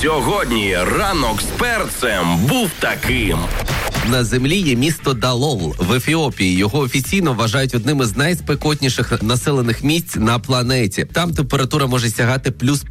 Сьогодні ранок з перцем був таким. На землі є місто Далол в Ефіопії. Його офіційно вважають одним із найспекотніших населених місць на планеті. Там температура може сягати плюс